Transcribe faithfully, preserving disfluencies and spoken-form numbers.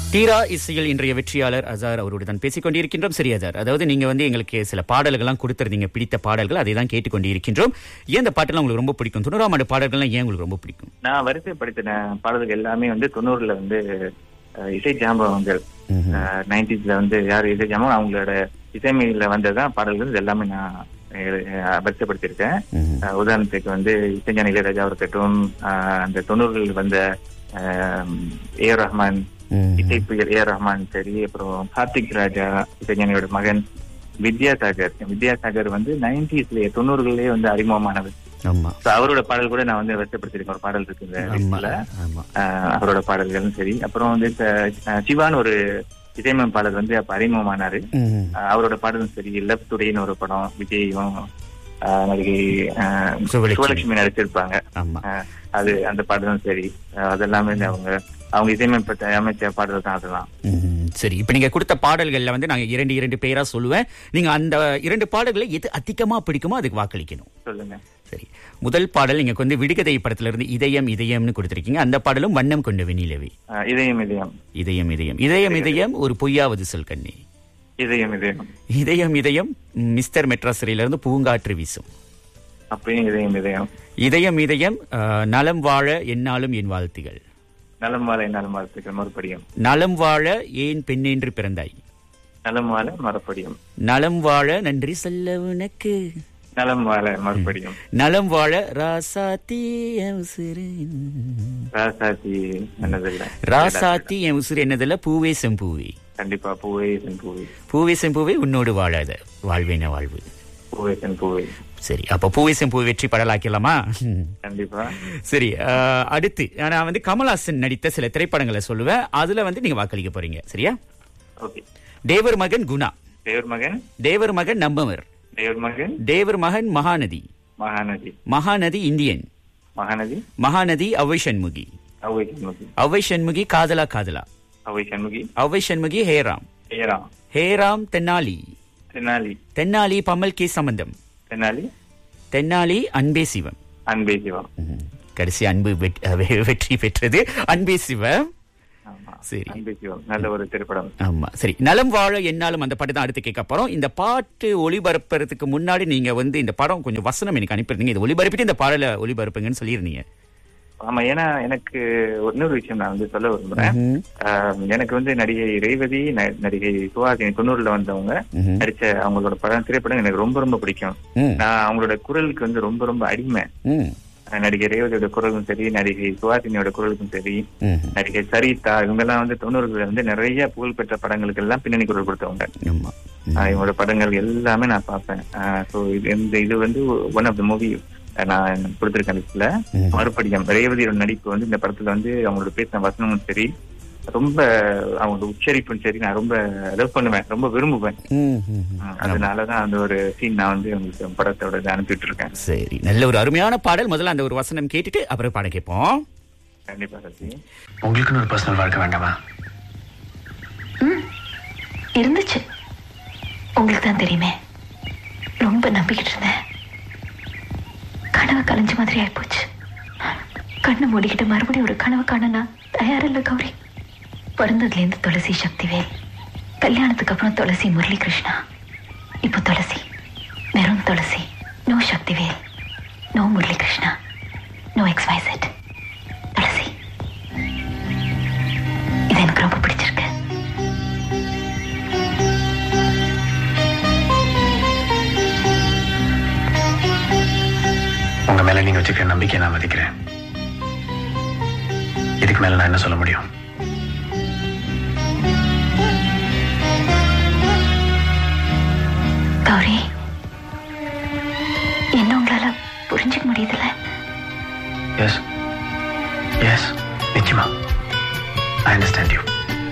தீரா இசையில் இன்றைய வெற்றியாளர் அசார் அவரோடு தான் பேசிக் கொண்டிருக்கின்றோம். சரி அசார், அதாவது நீங்க வந்து எங்களுக்கு சில பாடல்கள்லாம் கொடுத்திருந்தீங்க, பிடித்த பாடல்கள், அதை தான் கேட்டுக்கொண்டிருக்கின்றோம். ஏன் இந்த பாட்டெல்லாம் உங்களுக்கு ரொம்ப பிடிக்கும்? தொண்ணூறாம் ஆண்டு பாடல்கள்லாம் ஏன் உங்களுக்கு ரொம்ப பிடிக்கும்? நான் வரிசைப்படுத்தின பாடல்கள் எல்லாமே வந்து தொண்ணூறுல வந்து இசை ஜாம்பவங்கள், நைன்டிஸ்ல வந்து யார் இசை ஜாம்பவம் அவங்களோட இசைமையில வந்ததான் பாடல்கள் எல்லாமே நான் வரிசைப்படுத்தியிருக்கேன். உதாரணத்துக்கு வந்து இசைஞானி இளையராஜா இருக்கட்டும், அந்த தொண்ணூறுகளில் வந்த ஏ ஆர் ரஹ்மான், இசை புயல் ஏ ஆர் ரஹ்மான் சரி, அப்புறம் கார்த்திக் ராஜா இசைஞானியோட மகன் வித்யாசாகர். வித்யாசாகர் வந்து நைன்டிஸ்லயே தொண்ணூறுகளிலேயே வந்து அறிமுகமானவர். அவரோட பாடல் கூட நான் வந்து வரிசைப்படுத்திருக்கேன். ஒரு பாடல் இருக்கு இந்த லிஸ்ட்ல, அவரோட பாடல்களும் சரி. அப்புறம் வந்து சிவான்னு ஒரு இசையமைப்பாளர் வந்து அப்ப அறிமுகமானாரு, அவரோட பாடலும் சரி. லெஃப்ட் டுடேன்னு ஒரு படம் விஜயும் நடிகை சுவலட்சுமி நடிச்சிருப்பாங்க, அது அந்த பாடலும் சரி. அதெல்லாமே அவங்க அவங்க இசையமைப்பட்ட அமைச்ச பாடல் தான் அதெல்லாம். சரி, இப்ப நீங்க கொடுத்த பாடல்கள்ல வந்து நாங்க இரண்டு இரண்டு பேரா சொல்லுவேன். நீங்க அந்த இரண்டு பாடல்களை எது அதிகமா பிடிக்குமோ அதுக்கு வாக்களிக்கணும். சொல்லுங்க. சரி, முதல் பாடல் நீங்க வந்து விடுகதை படத்துல இருந்து இதயம் இதயம்னு கொடுத்திருக்கீங்க. அந்த பாடலும் வண்ணம் கொண்ட வெண்ணிலவே. இதயம் இதயம் இதயம் இதயம் இதயம் இதயம் ஒரு பொய்யாவது சொல் கண்ணே. இதயம் இதயம் இதயம் இதயம் மிஸ்டர் மெட்ராசிரியில இருந்து பூங்காற்று வீசும். அப்பயும் இதயம் இதயம் இதயம் இதயம் நலம் வாழ என்னாலும் என் வாழ்த்துகள். நலம் வாழ என்னாலும் வாழ்த்துக்கள். மறுபடியும் நலம் வாழ ஏன் பெண்ணென்று பிறந்தாய். நலம் வாழ மறுபடியும் நலம் வாழ நன்றி சொல்ல உனக்கு. நலம் வாழ மறுபடியும் நலம் வாழ ராசாத்தி என் உசுரு. ராசாத்தி என்னதில்ல ராசாத்தி என் உசுரு என்னதில்ல பூவே செம்பூவே. கண்டிப்பா பூவே செம்பூவே. பூவே செம்பூவே உன்னோடு வாழாத வாழ்வேன வாழ்வு. பூவே செம்பூவே. சரி, அப்ப பூவே செம்பூ வெற்றி படலாக்கலாமா? கண்டிப்பா. சரி, அடுத்து நான் வந்து கமல்ஹாசன் நடித்த சில திரைப்படங்களை சொல்லுவேன், அதுல வந்து நீங்க வாக்களிக்க போறீங்க. சரியா? ஓகே. தேவர் மகன் குணா. தேவர் மகன் தேவர் மகன் நம்பவர். தேவர் மகன் தேவர் மகன் மகாநதி. மகாநதி மகாநதி இந்தியன். மகாநதி மகாநதி அவ்வை சண்முகி. அவ்வை சண்முகி அவ்வை சண்முகி காதலா காதலா. அவ்வை சண்முகி அவ்வை சண்முகி ஹேராம். ஹேராம் ஹேராம் தென்னாலி. தென்னாலி தென்னாலி பம்மல் கே சம்பந்தம். தென்னாலி தென்னாலி அன்பே சிவம். அன்பே சிவம். கடைசி அன்பு வெற்றி பெற்றது, அன்பே சிவம். சரி, அன்பே சிவம் நல்ல ஒரு திரைப்படம். ஆமா. சரி, நலம் வாழ என்னாலும் அந்த பாட்டு தான் அடுத்து கேட்க போறோம். இந்த பாட்டு ஒளிபரப்புறதுக்கு முன்னாடி நீங்க வந்து இந்த படம் கொஞ்சம் வசனம் எனக்கு அனுப்பியிருந்தீங்க, இதை ஒளிபரப்பிட்டு இந்த பாடலை ஒளிபரப்புங்கன்னு சொல்லியிருந்தீங்க. ஆமா, ஏன்னா எனக்கு இன்னொரு விஷயம் நான் வந்து சொல்ல விரும்புறேன். எனக்கு வந்து நடிகை ரேவதி, நடிகை சுஹாசினி தொண்ணூறுல வந்தவங்க நடிச்ச அவங்களோட படம் திரைப்படம் எனக்கு ரொம்ப ரொம்ப பிடிக்கும். நான் அவங்களோட குரலுக்கு வந்து ரொம்ப ரொம்ப அடிமை. நடிகை ரேவதியோட குரலுக்கும் சரி, நடிகை சுஹாசினியோட குரலுக்கும் சரி, நடிகை சரிதா, இவங்க எல்லாம் வந்து தொண்ணூறுல வந்து நிறைய புகழ்பெற்ற படங்களுக்கு எல்லாம் பின்னணி குரல் கொடுத்தவங்க. இவங்களோட படங்கள் எல்லாமே நான் பார்ப்பேன். சோ இந்த இது வந்து ஒன் ஆஃப் த மூவி நான் கொடுத்திருக்கேன் லிஸ்ட்ல. மறுபடியும் ரேவதியோட நடிப்பு வந்து இந்த படத்துல வந்து அவங்களோட பேசின வசனமும் சரி, ரொம்ப அவங்களோட உச்சரிப்பும் சரி, நான் ரொம்ப லவ் பண்ணுவேன், ரொம்ப விரும்புவேன். அதனாலதான் அந்த ஒரு சீன் நான் வந்து உங்களுக்கு படத்தோட அனுப்பிட்டு இருக்கேன். சரி, நல்ல ஒரு அருமையான பாடல். முதல்ல அந்த ஒரு வசனம் கேட்டுட்டு அப்புறம் பாடம் கேட்போம். கண்டிப்பா சசி. உங்களுக்கு ஒரு பர்சனல் வாழ்க்கை வேண்டாமா? இருந்துச்சு, உங்களுக்கு தான் தெரியுமே. ரொம்ப நம்பிக்கிட்டு இருந்தேன், கனவு கலைஞ்ச மாதிரி ஆயிப்போச்சு. கண்ணை மூடிக்கிட்டு மறுபடியும் ஒரு கனவு காண நான் தயாரில்லை கௌரி. பிறந்ததுல இருந்து துளசி சக்திவேல், கல்யாணத்துக்கு அப்புறம் துளசி முரளி கிருஷ்ணா, இப்போ துளசி வெறும் துளசி. No Sakthivel, no Murali Krishna, no X Y set. துளசி. இது எனக்கு ரொம்ப பிடிச்சிருக்கு. உங்க மேல நீங்க வச்சுக்கிற நம்பிக்கை நான் மதிக்கிறேன். இதுக்கு மேல நான் என்ன சொல்ல முடியும்? கௌரி, என்ன உங்களால புரிஞ்சுக்க முடியுதுல்ல? எஸ் எஸ் நிச்சயமா, ஐ அண்டர்ஸ்டாண்ட் யூ.